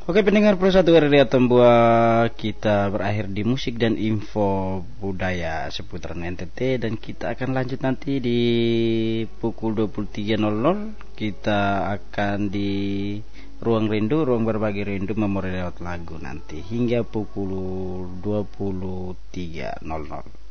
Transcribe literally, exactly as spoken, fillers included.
Oke pendengar Pro satu Radio Tambua, kita berakhir di musik dan info budaya seputaran N T T, dan kita akan lanjut nanti di pukul dua puluh tiga nol nol. Kita akan di Ruang Rindu, ruang berbagi rindu memori lewat lagu nanti hingga pukul dua puluh tiga nol nol.